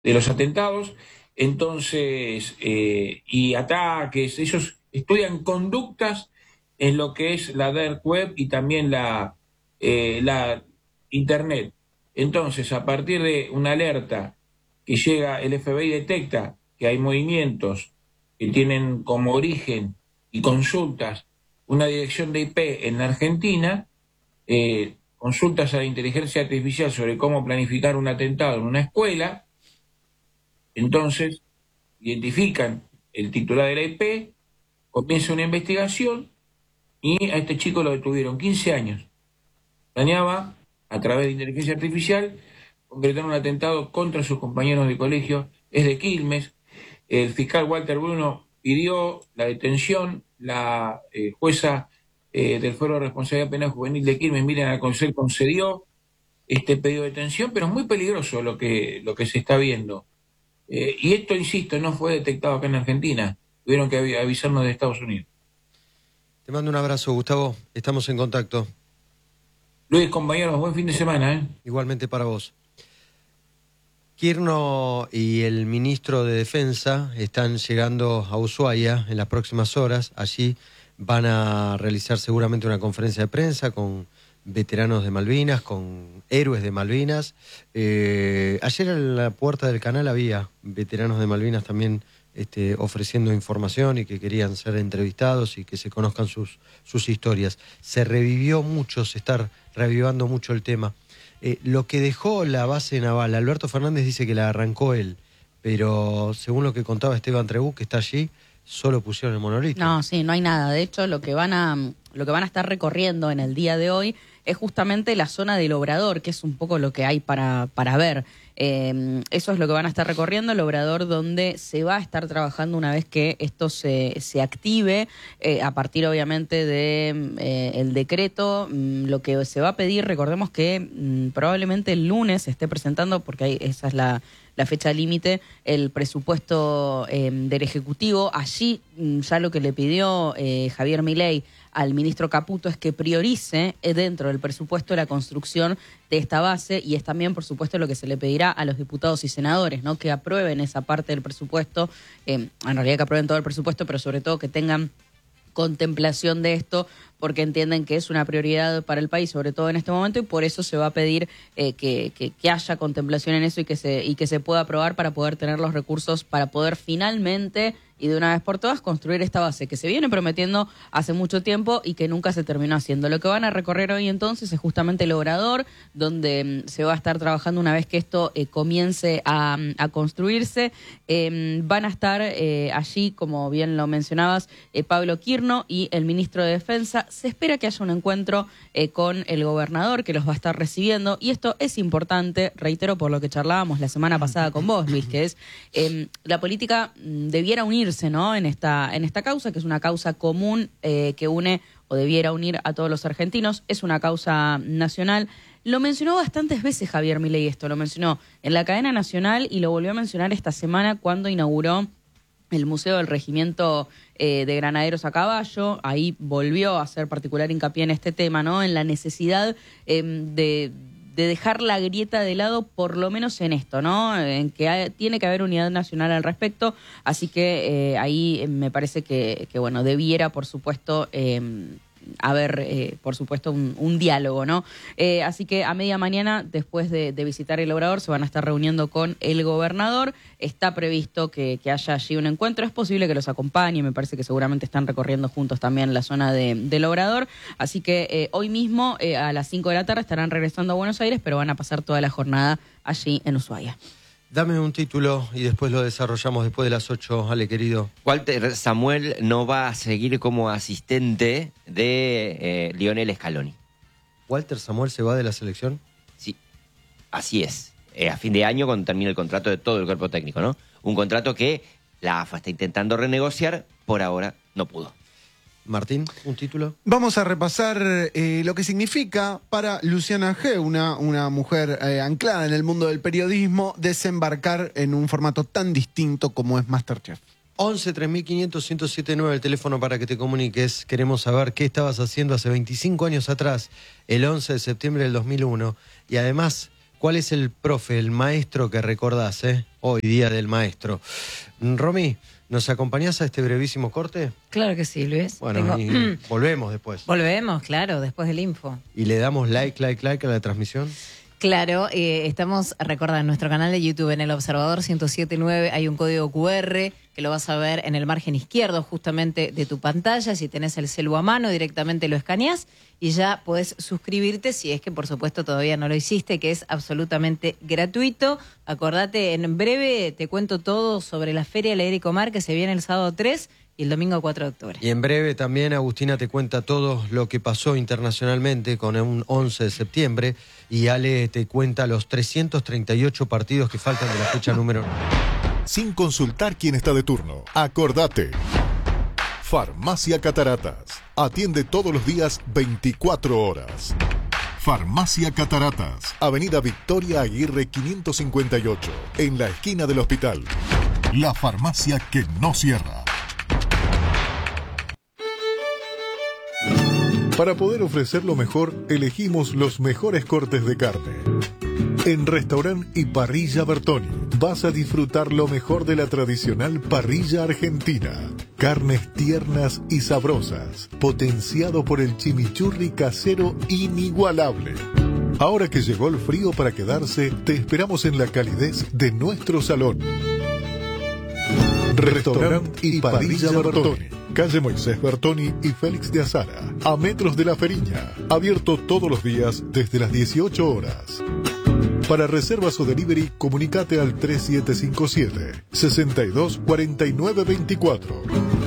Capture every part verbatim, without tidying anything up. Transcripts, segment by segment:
de los atentados. Entonces, eh, y ataques, ellos estudian conductas en lo que es la dark web y también la, eh, la internet. Entonces, a partir de una alerta que llega, el F B I detecta que hay movimientos que tienen como origen y consultas una dirección de I P en la Argentina, eh, consultas a la inteligencia artificial sobre cómo planificar un atentado en una escuela. Entonces, identifican el titular de la I P, comienza una investigación y a este chico lo detuvieron quince años. Planeaba, a través de inteligencia artificial, concretar un atentado contra sus compañeros de colegio. Es de Quilmes. El fiscal Walter Bruno pidió la detención. La eh, jueza eh, del Foro de Responsabilidad Penal Juvenil de Quilmes, Miriam Alconcel, concedió este pedido de detención, pero es muy peligroso lo que, lo que se está viendo. Eh, y esto, insisto, no fue detectado acá en Argentina. Tuvieron que avisarnos de Estados Unidos. Te mando un abrazo, Gustavo. Estamos en contacto. Luis, compañeros, buen fin de semana, ¿eh? Igualmente para vos. Quirno y el ministro de Defensa están llegando a Ushuaia en las próximas horas. Allí van a realizar seguramente una conferencia de prensa con veteranos de Malvinas, con héroes de Malvinas. Eh, ayer en la puerta del canal había veteranos de Malvinas también este, ofreciendo información y que querían ser entrevistados y que se conozcan sus, sus historias. Se revivió mucho, se está revivando mucho el tema. Eh, lo que dejó la base naval, Alberto Fernández dice que la arrancó él, pero según lo que contaba Esteban Trebú, que está allí, solo pusieron el monolito. No, sí, no hay nada. De hecho, lo que van a, lo que van a estar recorriendo en el día de hoy es justamente la zona del Obrador, que es un poco lo que hay para, para ver. Eh, eso es lo que van a estar recorriendo, el Obrador, donde se va a estar trabajando una vez que esto se, se active, eh, a partir obviamente de eh, el decreto. Mm, lo que se va a pedir, recordemos que mm, probablemente el lunes se esté presentando, porque hay, esa es la, la fecha límite, el presupuesto eh, del Ejecutivo. Allí mm, ya lo que le pidió eh, Javier Milei al ministro Caputo es que priorice eh, dentro del presupuesto la construcción de esta base, y es también, por supuesto, lo que se le pedirá a los diputados y senadores, ¿no? Que aprueben esa parte del presupuesto, eh, en realidad que aprueben todo el presupuesto, pero sobre todo que tengan contemplación de esto, porque entienden que es una prioridad para el país, sobre todo en este momento, y por eso se va a pedir eh, que, que, que haya contemplación en eso y que se y que se pueda aprobar para poder tener los recursos para poder finalmente y de una vez por todas construir esta base que se viene prometiendo hace mucho tiempo y que nunca se terminó haciendo. Lo que van a recorrer hoy entonces es justamente el Obrador, donde mm, se va a estar trabajando una vez que esto eh, comience a, a construirse. Eh, van a estar eh, allí, como bien lo mencionabas, eh, Pablo Quirno y el ministro de Defensa. Se espera que haya un encuentro eh, con el gobernador, que los va a estar recibiendo, y esto es importante, reitero, por lo que charlábamos la semana pasada con vos, Luis, que es eh, la política mm, debiera unirse, ¿no? En esta, en esta causa, que es una causa común eh, que une o debiera unir a todos los argentinos, es una causa nacional. Lo mencionó bastantes veces Javier Milei esto, lo mencionó en la cadena nacional y lo volvió a mencionar esta semana cuando inauguró el Museo del Regimiento eh, de Granaderos a Caballo. Ahí volvió a hacer particular hincapié en este tema, ¿no? En la necesidad eh, de... de dejar la grieta de lado, por lo menos en esto, ¿no? En que hay, tiene que haber unidad nacional al respecto, así que eh, ahí me parece que, que, bueno, debiera, por supuesto, eh, haber, eh, por supuesto, un, un diálogo, ¿no? Eh, así que a media mañana, después de, de visitar el Obrador, se van a estar reuniendo con el gobernador. Está previsto que, que haya allí un encuentro. Es posible que los acompañe. Me parece que seguramente están recorriendo juntos también la zona de, del Obrador. Así que eh, hoy mismo, eh, a las cinco de la tarde, estarán regresando a Buenos Aires, pero van a pasar toda la jornada allí en Ushuaia. Dame un título y después lo desarrollamos después de las ocho, Ale, querido. Walter Samuel no va a seguir como asistente de eh, Lionel Scaloni. ¿Walter Samuel se va de la selección? Sí, así es. Eh, a fin de año, cuando termine el contrato de todo el cuerpo técnico, ¿no? Un contrato que la A F A está intentando renegociar, por ahora no pudo. Martín, ¿un título? Vamos a repasar eh, lo que significa para Luciana G., una, una mujer eh, anclada en el mundo del periodismo, desembarcar en un formato tan distinto como es MasterChef. once, tres mil quinientos, ciento setenta y nueve, el teléfono para que te comuniques. Queremos saber qué estabas haciendo hace veinticinco años atrás, el once de septiembre del dos mil uno. Y además, ¿Cuál es el profe, el maestro que recordás, eh? Hoy, Día del Maestro. Romy, ¿nos acompañás a este brevísimo corte? Claro que sí, Luis. Bueno, Tengo... y volvemos después. Volvemos, claro, después del info. ¿Y le damos like, like, like a la transmisión? Claro, eh, estamos, recuerda, en nuestro canal de YouTube, en El Observador ciento siete punto nueve, hay un código cu erre que lo vas a ver en el margen izquierdo justamente de tu pantalla. Si tenés el celu a mano, directamente lo escaneás y ya podés suscribirte si es que, por supuesto, todavía no lo hiciste, que es absolutamente gratuito. Acordate, en breve te cuento todo sobre la Feria Leer y Comer que se viene el sábado tres y el domingo cuatro de octubre. Y en breve también Agustina te cuenta todo lo que pasó internacionalmente con un once de septiembre y Ale te cuenta los trescientos treinta y ocho partidos que faltan de la fecha número nueve. Sin consultar quién está de turno. Acordate. Farmacia Cataratas. Atiende todos los días veinticuatro horas. Farmacia Cataratas. Avenida Victoria Aguirre quinientos cincuenta y ocho. En la esquina del hospital. La farmacia que no cierra. Para poder ofrecer lo mejor, elegimos los mejores cortes de carne. En Restaurant y Parrilla Bertoni vas a disfrutar lo mejor de la tradicional parrilla argentina. Carnes tiernas y sabrosas, potenciado por el chimichurri casero inigualable. Ahora que llegó el frío para quedarse, te esperamos en la calidez de nuestro salón. Restaurant y Parrilla Bertoni. Calle Moisés Bertoni y Félix de Azara, a metros de La Feriña. Abierto todos los días desde las dieciocho horas. Para reservas o delivery, comunicate al tres siete cinco siete, seis dos cuatro nueve dos cuatro.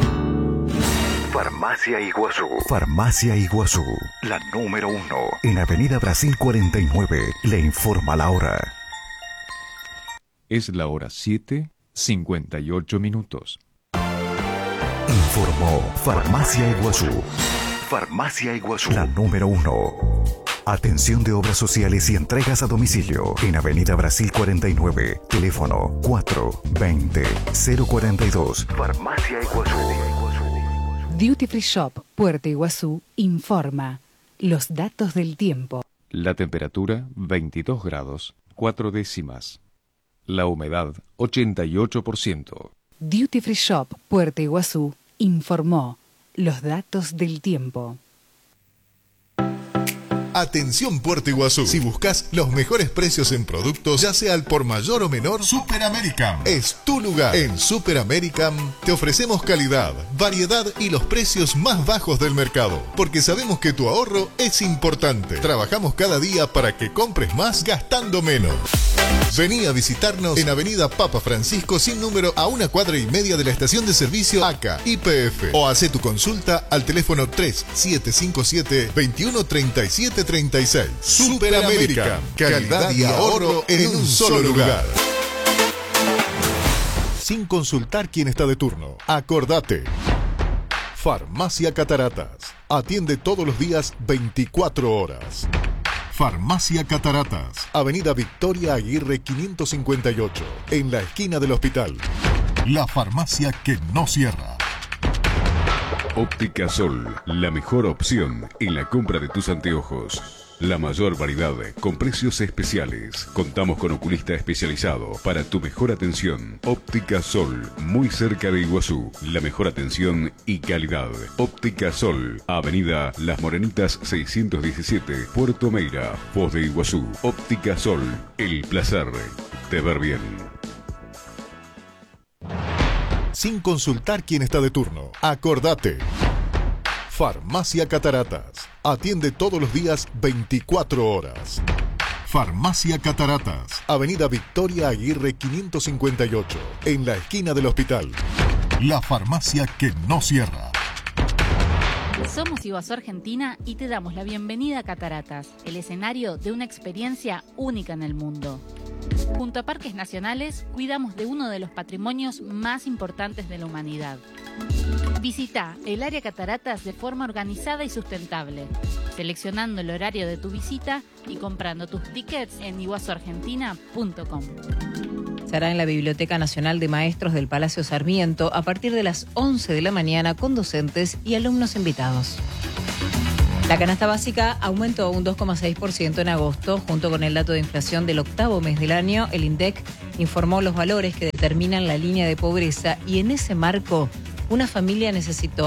Farmacia Iguazú. Farmacia Iguazú, la número uno. En Avenida Brasil cuarenta y nueve. Le informa la hora. Es la hora siete, cincuenta y ocho minutos. Informó Farmacia Iguazú. Farmacia Iguazú, la número uno. Atención de obras sociales y entregas a domicilio. En Avenida Brasil cuarenta y nueve. Teléfono cuatro veinte cero cuarenta y dos. Farmacia Iguazú. Duty Free Shop, Puerto Iguazú, informa los datos del tiempo. La temperatura veintidós grados, cuatro décimas. La humedad ochenta y ocho por ciento. Duty Free Shop, Puerto Iguazú, informó los datos del tiempo. Atención Puerto Iguazú. Si buscas los mejores precios en productos, ya sea al por mayor o menor, Super American es tu lugar. En Super American te ofrecemos calidad, variedad y los precios más bajos del mercado, porque sabemos que tu ahorro es importante. Trabajamos cada día para que compres más gastando menos. Vení a visitarnos en Avenida Papa Francisco sin número, a una cuadra y media de la estación de servicio A C A Y P F, o hacé tu consulta al teléfono tres siete cinco siete, veintiuno treinta y siete treinta y seis. Super América, calidad y ahorro en un solo lugar. Sin consultar quién está de turno. Acordate. Farmacia Cataratas. Atiende todos los días veinticuatro horas. Farmacia Cataratas. Avenida Victoria Aguirre quinientos cincuenta y ocho. En la esquina del hospital. La farmacia que no cierra. Óptica Sol, la mejor opción en la compra de tus anteojos. La mayor variedad con precios especiales. Contamos con oculista especializado para tu mejor atención. Óptica Sol, muy cerca de Iguazú. La mejor atención y calidad. Óptica Sol, Avenida Las Morenitas seiscientos diecisiete, Puerto Meira, Foz de Iguazú. Óptica Sol, el placer de ver bien. Sin consultar quién está de turno. Acordate. Farmacia Cataratas. Atiende todos los días veinticuatro horas. Farmacia Cataratas. Avenida Victoria Aguirre quinientos cincuenta y ocho. En la esquina del hospital. La farmacia que no cierra. Somos Iguazú Argentina y te damos la bienvenida a Cataratas, el escenario de una experiencia única en el mundo. Junto a Parques Nacionales, cuidamos de uno de los patrimonios más importantes de la humanidad. Visita el área Cataratas de forma organizada y sustentable, seleccionando el horario de tu visita y comprando tus tickets en iguazu argentina punto com. Será en la Biblioteca Nacional de Maestros del Palacio Sarmiento a partir de las once de la mañana con docentes y alumnos invitados. La canasta básica aumentó un dos coma seis por ciento en agosto, junto con el dato de inflación del octavo mes del año. El INDEC informó los valores que determinan la línea de pobreza y en ese marco una familia necesitó